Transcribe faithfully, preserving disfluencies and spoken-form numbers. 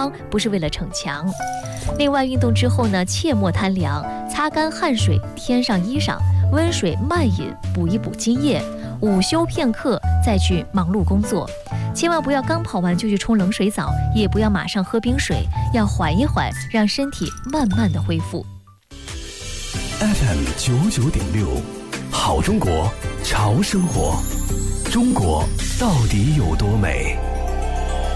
康，不是为了逞强。另外，运动之后呢，切莫贪凉，擦干汗水，添上衣裳，温水慢饮，补一补津液，午休片刻，再去忙碌工作。千万不要刚跑完就去冲冷水澡，也不要马上喝冰水，要缓一缓，让身体慢慢的恢复。 F M 九九点六，好中国，潮生活。中国到底有多美？